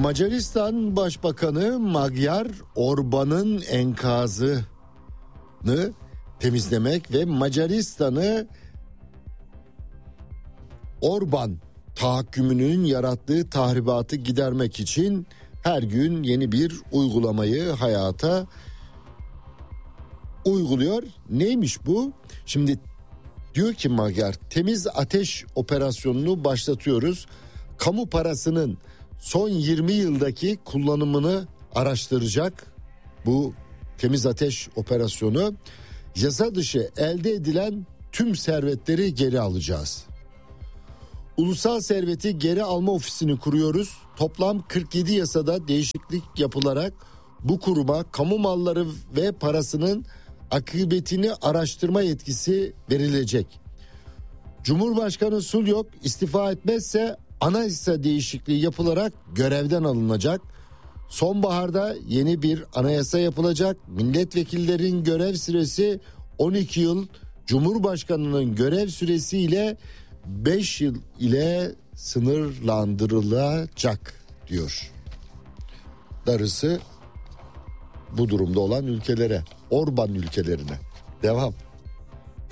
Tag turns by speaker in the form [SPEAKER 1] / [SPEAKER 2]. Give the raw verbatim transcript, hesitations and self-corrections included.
[SPEAKER 1] Macaristan Başbakanı Magyar Orban'ın enkazını temizlemek ve Macaristan'ı Orban tahakkümünün yarattığı tahribatı gidermek için her gün yeni bir uygulamayı hayata uyguluyor. Neymiş bu? Şimdi diyor ki Magyar, temiz ateş operasyonunu başlatıyoruz. Kamu parasının son yirmi yıldaki kullanımını araştıracak bu temiz ateş operasyonu. Yasa dışı elde edilen tüm servetleri geri alacağız. Ulusal serveti geri alma ofisini kuruyoruz. Toplam kırk yedi yasada değişiklik yapılarak bu kuruma kamu malları ve parasının akıbetini araştırma yetkisi verilecek. Cumhurbaşkanı Sulyok istifa etmezse anayasa değişikliği yapılarak görevden alınacak. Sonbaharda yeni bir anayasa yapılacak. Milletvekillerin görev süresi on iki yıl, Cumhurbaşkanının görev süresi ile beş yıl ile sınırlandırılacak diyor. Darısı bu durumda olan ülkelere, Orban ülkelerine. Devam.